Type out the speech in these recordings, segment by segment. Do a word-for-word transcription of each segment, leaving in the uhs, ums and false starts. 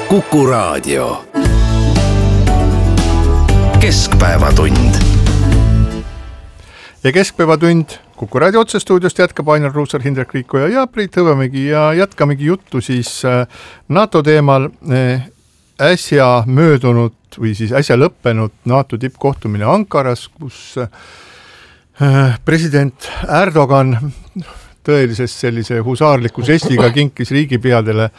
Kuku Raadio. Keskpäevatund. Ja Keskpäevatund Kuku Raadio otsestuudiost jätkab Ainar Ruussaar, Hindrek Riikoja ja Priit Hõbemägi ja jätkamegi juttu siis NATO teemal. Äsja möödunud või siis äsja lõppenud NATO tippkohtumine Ankaras, kus president Erdogan tõelises sellise husaarliku žestiga kinkis riigipeadele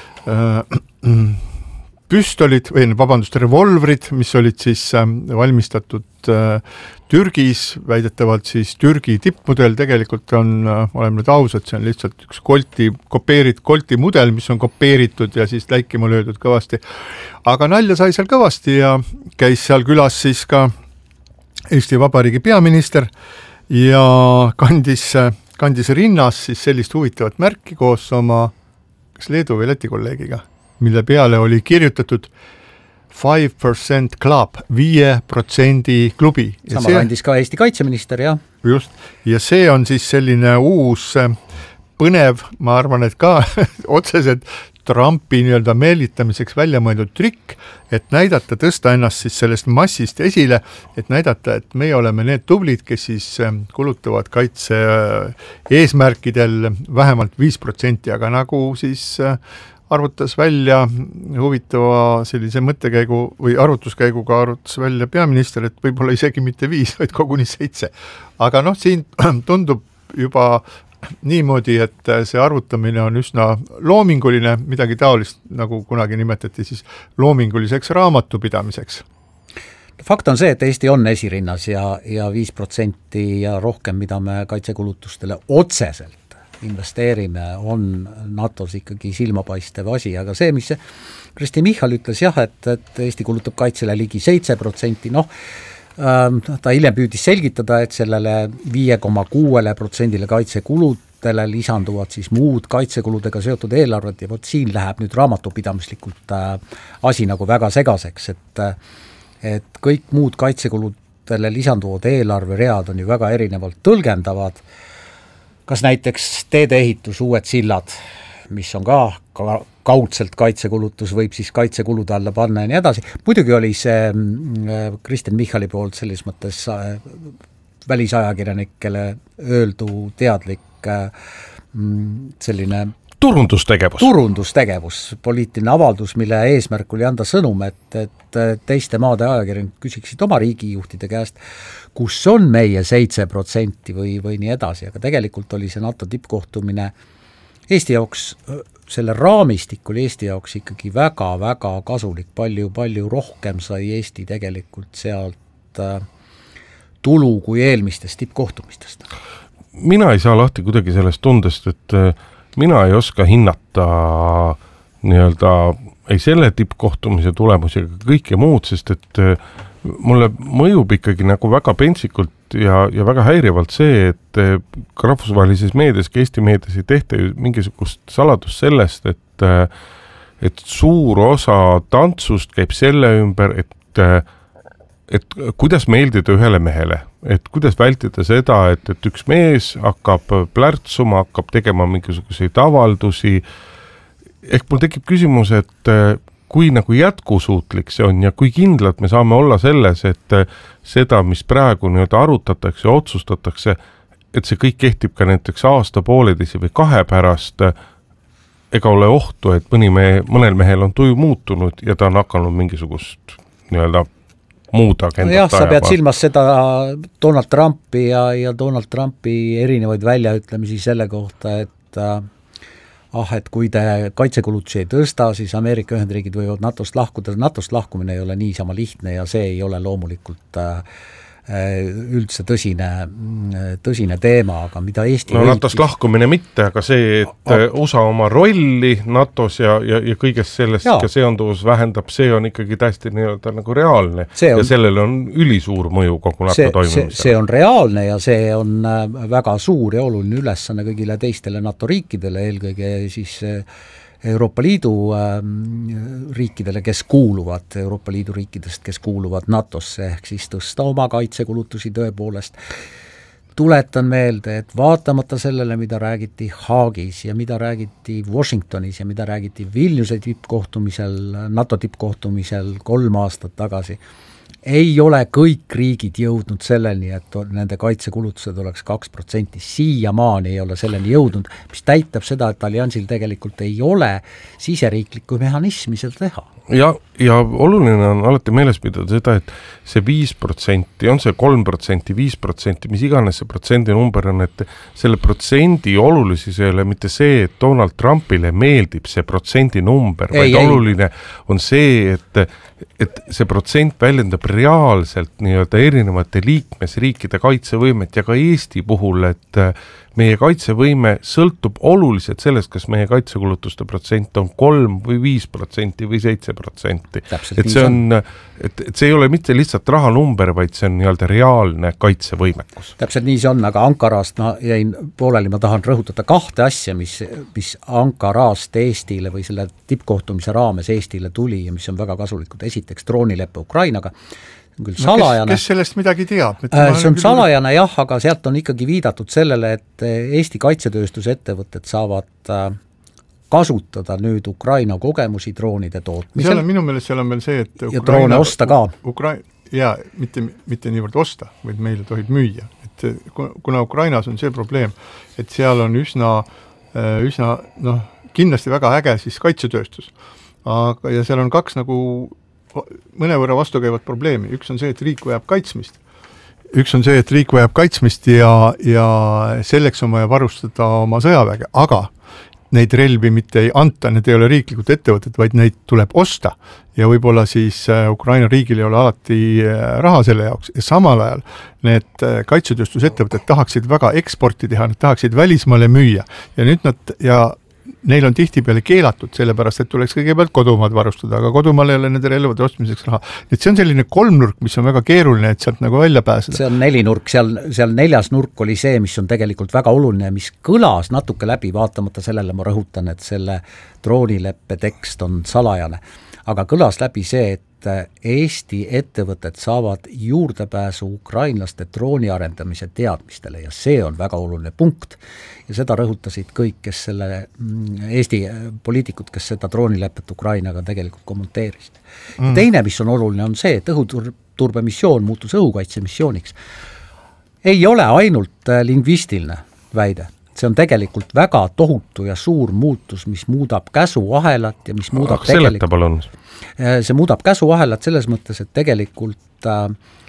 püstolid või vabandust, revolvrid, mis olid siis valmistatud Türgis, väidetavalt siis Türgi tippmudel, tegelikult on, oleme nüüd ausad, see on lihtsalt üks kolti, kopeerit, kolti mudel, mis on kopeeritud ja siis läikima löödud kõvasti. Aga nalja sai seal kõvasti ja käis seal külas siis ka Eesti Vabariigi peaminister ja kandis, kandis rinnas siis sellist huvitavat märki koos oma kas Leedu või Läti kolleegiga, mille peale oli kirjutatud five percent club, viie protsendi klubi. Sama see, kandis ka Eesti kaitseminister, jah. Just, ja see on siis selline uus põnev, ma arvan, et ka otseselt Trumpi nii-öelda meelitamiseks välja mõeldud trikk, et näidata, tõsta ennast siis sellest massist esile, et näidata, et meie oleme need tublid, kes siis kulutavad kaitse eesmärkidel vähemalt viis protsenti, aga nagu siis arvutas välja huvitava sellise mõttekäigu või arvutuskäiguga arvutas välja peaminister, et võib-olla isegi mitte viis, vaid koguni seitse. Aga noh, siin tundub juba niimoodi, et see arvutamine on üsna loominguline, midagi taolist, nagu kunagi nimetati siis loominguliseks raamatupidamiseks. Fakt on see, et Eesti on esirinnas ja, ja viis protsenti ja rohkem, mida me kaitsekulutustele otseselt investeerime, on NATOs ikkagi silmapaistev asi, aga see, mis see Kristi Michal ütles jah, et, et Eesti kulutab kaitsele ligi seitse protsenti, noh, ta hiljem püüdis selgitada, et sellele viie koma kuue protsendile kaitsekuludele lisanduvad siis muud kaitsekuludega seotud eelarved ja vot siin läheb nüüd raamatupidamislikult asi nagu väga segaseks, et, et kõik muud kaitsekuludele lisanduvad eelarveread on ju väga erinevalt tõlgendavad, kas näiteks teedeehitus, uued sillad, mis on ka kaudselt kaitsekulutus, võib siis kaitsekulude alla panna ja nii edasi. Muidugi oli see Kristen Michali poolt selles mõttes välisajakirjanikele öeldu teadlik selline turundustegevus. Turundustegevus, poliitiline avaldus, mille eesmärk oli anda sõnum, et, et teiste maade ajakirjanikud küsiksid oma riigijuhtide käest, kus on meie seitse protsenti või, või nii edasi, aga tegelikult oli see NATO tippkohtumine Eesti jaoks, selle raamistik oli Eesti jaoks ikkagi väga-väga kasulik, palju, palju rohkem sai Eesti tegelikult sealt tulu kui eelmistest tippkohtumistest. Mina ei saa lahti kuidagi sellest tundest, et mina ei oska hinnata nii-öelda ei selle tippkohtumise tulemusi ega kõike muud, sest et mulle mõjub ikkagi nagu väga pentsikult ja, ja väga häirivalt see, et ka rahvusvahelises meedias, ka Eesti meedias ei tehta ju mingisugust saladust sellest, et, et suur osa tantsust käib selle ümber, et, et kuidas meeldida ühele mehele, et kuidas vältida seda, et, et üks mees hakkab plärtsuma, hakkab tegema mingisuguseid avaldusi. Ehk mul tekib küsimus, et kui nagu jätkusuutlik see on ja kui kindlalt me saame olla selles, et seda, mis praegu nii-öelda arutatakse ja otsustatakse, et see kõik kehtib ka näiteks aasta pooleteise või kahe pärast, ega ole ohtu, et mõni mehe, mõnel mehel on tuju muutunud ja ta on hakanud mingisugust nii-öelda muud agendat jah, sa pead silmas seda Donald Trumpi ja, ja Donald Trumpi erinevaid väljaütlemisi selle kohta, et ah, et kui te kaitsekulutusi ei tõsta, siis Ameerika Ühendriigid võivad NATOst lahkuda. NATOst lahkumine ei ole niisama lihtne ja see ei ole loomulikult üldse tõsine, tõsine teema, aga mida Eesti... No NATOst lahkumine mitte, aga see, et U S A oma rolli NATOs ja, ja, ja kõigest sellest ja. Ka seonduvus vähendab, see on ikkagi täiesti nii-öelda nagu reaalne on, ja sellele on ülisuur mõju kogu NATO toimumisele. See, see on reaalne ja see on väga suur ja oluline ülesanne kõigile teistele NATO riikidele, eelkõige siis Euroopa Liidu riikidele, kes kuuluvad, Euroopa Liidu riikidest, kes kuuluvad NATOsse, ehk siis tõsta oma kaitsekulutusi tõepoolest. tuletan meelde, et vaatamata sellele, mida räägiti Haagis ja mida räägiti Washingtonis ja mida räägiti Vilniuse tippkohtumisel, NATO tippkohtumisel kolm aastat tagasi, ei ole kõik riigid jõudnud selleni, et nende kaitsekulutused oleks kaks protsenti, siiamaani ei ole selleni jõudnud, mis täitab seda, et alliansil tegelikult ei ole siseriiklikku mehhanismi seda teha. Ja, ja oluline on alati meeles pidada seda, et see viis protsenti, on see kolm protsenti, viis protsenti, mis iganes see protsendi number on, et selle protsendi olulisus ei ole mitte see, et Donald Trumpile meeldib see protsendi number, vaid ei, oluline ei. on see, et, et see protsent väljendab reaalselt nii-öelda erinevate liikmesriikide kaitsevõimet ja ka Eesti puhul, et meie kaitsevõime sõltub oluliselt sellest, kas meie kaitsekulutuste protsent on kolm või viis protsenti või seitse protsenti. Et see on, et, et see ei ole mitte lihtsalt rahanumber, vaid see on nii-öelda reaalne kaitsevõimekus. Täpselt nii see on, aga Ankarast ma jäin pooleli, ma tahan rõhutada kahte asja, mis, mis Ankarast Eestile või selle tippkohtumise raames Eestile tuli ja mis on väga kasulikud. Esiteks droonileppe Ukrainaga, küll no, salajane. Kes, kes sellest midagi teab? Äh, see on salajane jah, aga sealt on ikkagi viidatud sellele, et Eesti kaitsetööstusettevõtted saavad äh, kasutada nüüd Ukraina kogemusi droonide tootmisel. Seal on minu meelest seal on veel see, et Ukraina, ja droone osta ka. Ukra- ja mitte, mitte niivõrd osta, vaid meile tohib müüa. Et kuna Ukrainas on see probleem, et seal on üsna, üsna noh, kindlasti väga äge siis kaitsetööstus. Aga, ja seal on kaks nagu mõnevõrra vastukäivat probleemi. Üks on see, et riik vajab kaitsmist. Üks on see, et riik vajab kaitsmist ja, ja selleks on vaja varustada oma sõjaväge, aga neid relvi mitte ei anta, need ei ole riiklikud ettevõtted, vaid neid tuleb osta ja võib-olla siis Ukraina riigil ei ole alati raha selle jaoks ja samal ajal need kaitsetööstusettevõtted tahaksid väga eksporti teha, nad tahaksid välismaale müüa ja nüüd nad ja neil on tihtipeale keelatud, sellepärast, et tuleks kõigepealt kodumaad varustada, aga kodumaal ei ole nende relvade ostmiseks raha. Et see on selline kolmnurk, mis on väga keeruline, et sealt nagu välja pääseda. See on nelinurk, seal, seal neljas nurk oli see, mis on tegelikult väga oluline, mis kõlas natuke läbi, vaatamata sellele ma rõhutan, et selle droonileppe tekst on salajane, aga kõlas läbi see, et Eesti ettevõtted saavad juurdepääsu ukrainlaste drooni arendamise teadmistele ja see on väga oluline punkt ja seda rõhutasid kõik, kes selle Eesti poliitikud, kes seda droonilepet Ukrainaga tegelikult kommenteerisid. Mm. Teine, mis on oluline, on see, et õhuturbemissioon muutus õhukaitsemissiooniks. Ei ole ainult lingvistiline väide. See on tegelikult väga tohutu ja suur muutus, mis muudab käsuahelat ja mis muudab ah, tegelikult, see muudab käsuahelat selles mõttes, et tegelikult äh,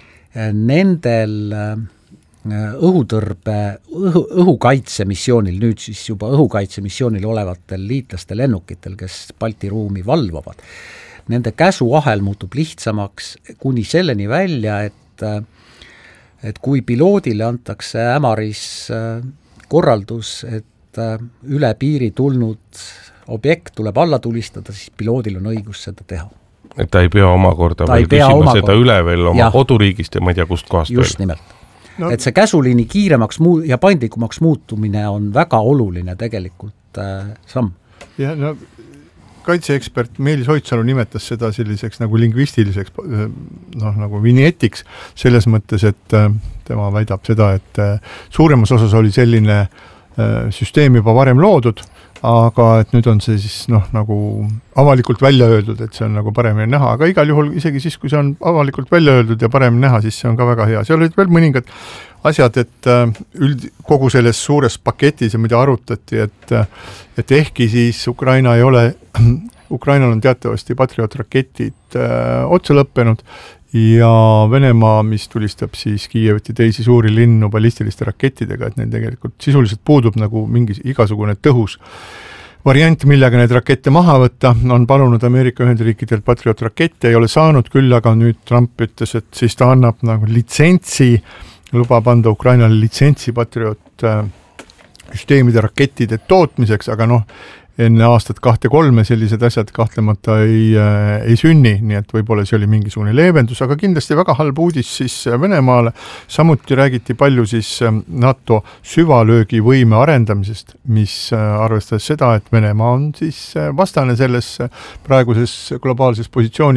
nendel äh, õhutõrbe, õhu, õhukaitsemissioonil, nüüd siis juba õhukaitsemissioonil olevatel liitlaste lennukitel, kes Balti ruumi valvavad, nende käsuahel muutub lihtsamaks kuni selleni välja, et, et kui piloodile antakse ämaris äh, korraldus, et üle piiri tulnud objekt tuleb alla tulistada, siis piloodil on õigus seda teha. Et ta ei pea omakorda ta veel küsima omakorda. seda üle veel oma ja. koduriigist ja ma ei tea kust kohast just veel. Nimelt. No. Et see käsuliini kiiremaks muu- ja paindlikumaks muutumine on väga oluline tegelikult äh, samm. Ja no kaitseekspert Meelis Oitsalu nimetas seda selliseks nagu lingvistiliseks noh, nagu vinjetiks selles mõttes, et tema väidab seda, et suuremas osas oli selline süsteem juba varem loodud, aga et nüüd on see siis noh, nagu avalikult välja öeldud, et see on nagu paremini näha, aga igal juhul isegi siis, kui see on avalikult välja öeldud ja paremini näha, siis see on ka väga hea. Seal olid veel mõningad asjad, et üld, kogu selles suures paketis ja mida arutati, et, et ehkki siis Ukraina ei ole, Ukrainal on teatavasti Patriot-raketid äh, otse lõppenud ja Venemaa, mis tulistab siis Kiievit ja teisi suuri linnu ballistiliste rakettidega, et neil tegelikult sisuliselt puudub nagu mingi igasugune tõhus variant, millega need rakette maha võtta, on palunud Ameerika Ühendriikidelt Patriot-rakette, ei ole saanud, küll aga nüüd Trump ütles, et siis ta annab nagu litsentsi, lubab anda Ukrainale litsentsi Patriot süsteemide rakettide tootmiseks, aga noh, enne aastat kahte kolme sellised asjad kahtlemata ei, ei sünni, nii et võib-olla see oli mingisugune leevendus, aga kindlasti väga halb uudis siis Venemaale. Samuti räägiti palju siis NATO süvalöögivõime arendamisest, mis arvestades seda, et Venemaa on siis vastane selles praeguses globaalses positsioonis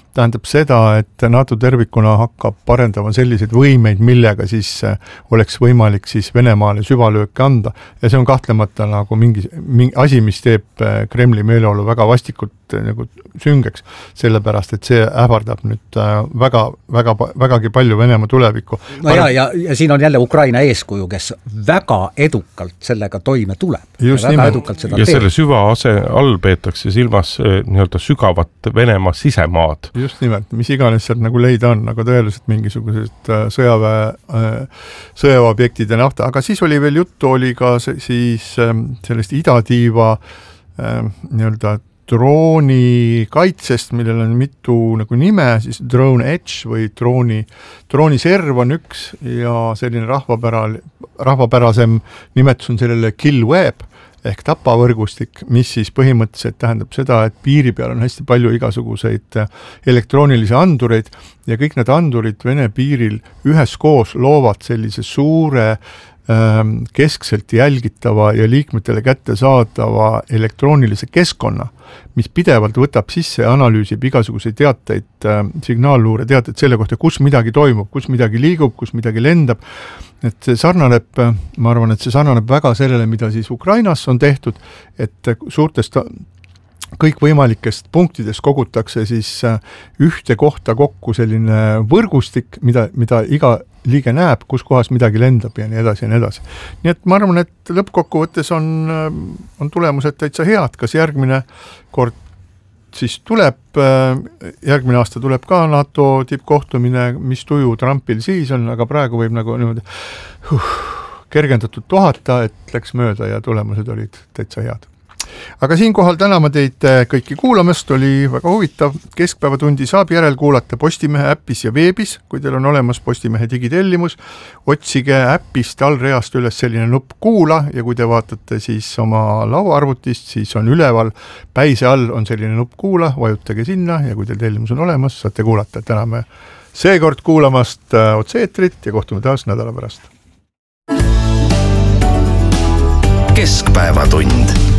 tähendab seda, et NATO tervikuna hakkab parendama selliseid võimeid, millega siis oleks võimalik siis Venemaale süvalööke anda ja see on kahtlemata nagu mingi, mingi asi, mis teeb Kremli meeleolu väga vastikult nagu süngeks, sellepärast, et see ähvardab nüüd väga, väga, vägagi palju Venemaa tulevikku. No ja, ja, ja siin on jälle Ukraina eeskuju, kes väga edukalt sellega toime tuleb. Just ja väga nimelt. edukalt seda ja teeb. selle süva ase all peetakse silmas nii-öelda sügavat Venemaa sisemaad. Just nimelt, mis iganes sealt nagu leida on, nagu tõeliselt mingisugused sõjaväe, sõjaväeobjektid ja nafta, aga siis oli veel juttu, oli ka siis sellest idatiiva nii-öelda drooni kaitsest, millel on mitu nagu nime, siis Drone Edge või drooni, drooniserv on üks ja selline rahvapäral, rahvapärasem nimetus on sellele Kill Web ehk tapavõrgustik, mis siis põhimõtteliselt tähendab seda, et piiri peal on hästi palju igasuguseid elektroonilisi andureid ja kõik need andurid Vene piiril üheskoos loovad sellise suure keskselt jälgitava ja liikmetele kätte saadava elektroonilise keskkonna, mis pidevalt võtab sisse ja analüüsib igasuguseid teateid, signaalluure teateid selle kohta, kus midagi toimub, kus midagi liigub, kus midagi lendab. Et see sarnaneb, ma arvan, et see sarnaneb väga sellele, mida siis Ukrainas on tehtud, et suurtest kõikvõimalikest punktidest kogutakse siis ühte kohta kokku selline võrgustik, mida, mida iga liige näeb, kus kohas midagi lendab ja nii edasi ja nii edasi. Nii et ma arvan, et lõppkokkuvõttes on, on tulemused täitsa head, kas järgmine kord siis tuleb, järgmine aasta tuleb ka NATO tippkohtumine, mis tuju Trumpil siis on, aga praegu võib nagu niimoodi huh, kergendatud tohata, et läks mööda ja tulemused olid täitsa head. Aga siinkohal täname teid kõiki kuulamast, oli väga huvitav. Keskpäevatundi saab järel kuulata Postimehe äppis ja veebis, kui teil on olemas Postimehe digitellimus. Otsige äppist allreast üles selline nupp kuula ja kui te vaatate siis oma lauaarvutist, siis on üleval päise all on selline nupp kuula, vajutage sinna ja kui teil tellimus on olemas, saate kuulata. Täname seekord kuulamast otse-eetrit ja kohtume taas nädala pärast. Keskpäevatund.